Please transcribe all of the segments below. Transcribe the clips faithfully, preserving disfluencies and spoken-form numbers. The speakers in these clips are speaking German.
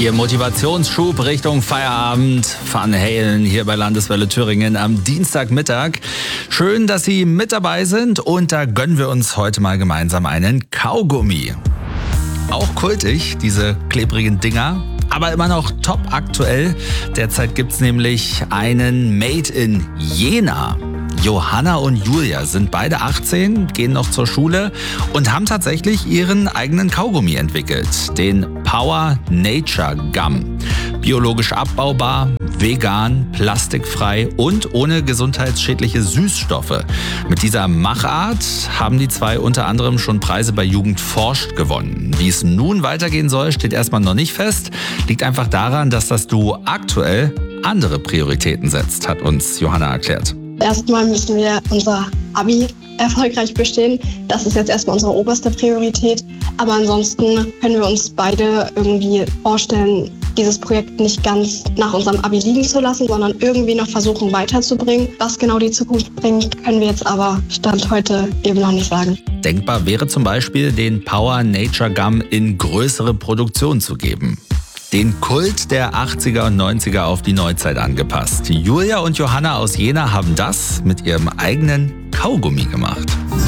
Ihr Motivationsschub Richtung Feierabend. Van Halen hier bei Landeswelle Thüringen am Dienstagmittag. Schön, dass Sie mit dabei sind und da gönnen wir uns heute mal gemeinsam einen Kaugummi. Auch kultig, diese klebrigen Dinger, aber immer noch top aktuell. Derzeit gibt's nämlich einen Made in Jena. Johanna und Julia sind beide achtzehn, gehen noch zur Schule und haben tatsächlich ihren eigenen Kaugummi entwickelt, den Power Nature Gum. Biologisch abbaubar, vegan, plastikfrei und ohne gesundheitsschädliche Süßstoffe. Mit dieser Machart haben die zwei unter anderem schon Preise bei Jugend forscht gewonnen. Wie es nun weitergehen soll, steht erstmal noch nicht fest. Liegt einfach daran, dass das Duo aktuell andere Prioritäten setzt, hat uns Johanna erklärt. Erstmal müssen wir unser Abi erfolgreich bestehen. Das ist jetzt erstmal unsere oberste Priorität. Aber ansonsten können wir uns beide irgendwie vorstellen, dieses Projekt nicht ganz nach unserem Abi liegen zu lassen, sondern irgendwie noch versuchen weiterzubringen. Was genau die Zukunft bringt, können wir jetzt aber Stand heute eben noch nicht sagen. Denkbar wäre zum Beispiel, den Power Nature Gum in größere Produktion zu geben. Den Kult der achtziger und neunziger auf die Neuzeit angepasst. Julia und Johanna aus Jena haben das mit ihrem eigenen Kaugummi gemacht.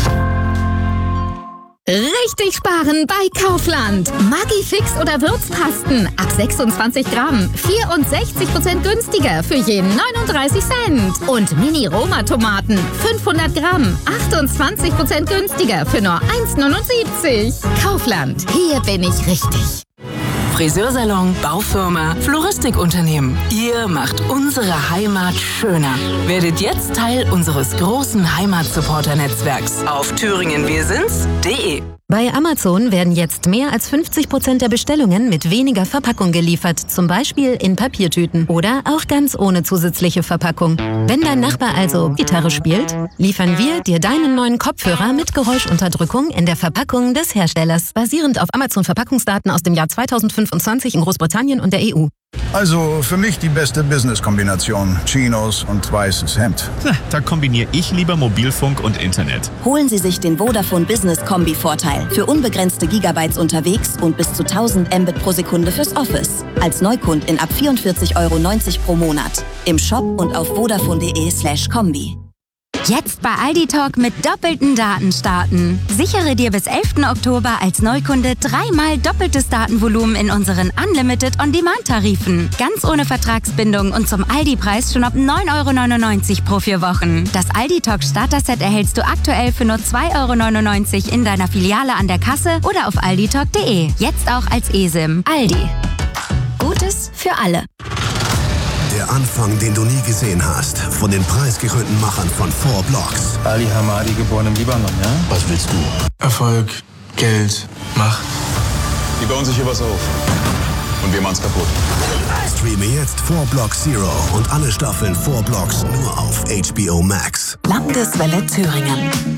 Richtig sparen bei Kaufland. Maggi-Fix oder Würzpasten ab sechsundzwanzig Gramm. vierundsechzig Prozent günstiger für je neununddreißig Cent. Und Mini-Roma-Tomaten fünfhundert Gramm. achtundzwanzig Prozent günstiger für nur eins neunundsiebzig. Kaufland, hier bin ich richtig. Friseursalon, Baufirma, Floristikunternehmen. Ihr macht unsere Heimat schöner. Werdet jetzt Teil unseres großen Heimatsupporter-Netzwerks auf thüringen wir sind's punkt de. Bei Amazon werden jetzt mehr als fünfzig Prozent der Bestellungen mit weniger Verpackung geliefert, zum Beispiel in Papiertüten oder auch ganz ohne zusätzliche Verpackung. Wenn dein Nachbar also Gitarre spielt, liefern wir dir deinen neuen Kopfhörer mit Geräuschunterdrückung in der Verpackung des Herstellers, basierend auf Amazon-Verpackungsdaten aus dem Jahr zweitausendfünfundzwanzig in Großbritannien und der E U. Also für mich die beste Business-Kombination. Chinos und weißes Hemd. Da kombiniere ich lieber Mobilfunk und Internet. Holen Sie sich den Vodafone Business Kombi-Vorteil für unbegrenzte Gigabytes unterwegs und bis zu tausend Mbit pro Sekunde fürs Office. Als Neukundin ab vierundvierzig Euro neunzig pro Monat. Im Shop und auf vodafone.de slash Kombi. Jetzt bei Aldi Talk mit doppelten Daten starten. Sichere dir bis elften Oktober als Neukunde dreimal doppeltes Datenvolumen in unseren Unlimited On-Demand-Tarifen. Ganz ohne Vertragsbindung und zum Aldi-Preis schon ab neun Euro neunundneunzig pro vier Wochen. Das Aldi Talk Starter-Set erhältst du aktuell für nur zwei Euro neunundneunzig in deiner Filiale an der Kasse oder auf aldi talk punkt de. Jetzt auch als eSIM. Aldi. Gutes für alle. Der Anfang, den du nie gesehen hast, von den preisgekrönten Machern von Four Blocks. Ali Hamadi, geboren im Libanon, ja? Was willst du? Erfolg, Geld, Macht. Die bauen sich hier was auf. Und wir machen's kaputt. Streame jetzt Four Blocks Zero und alle Staffeln Four Blocks nur auf H B O Max. Landeswelle Thüringen.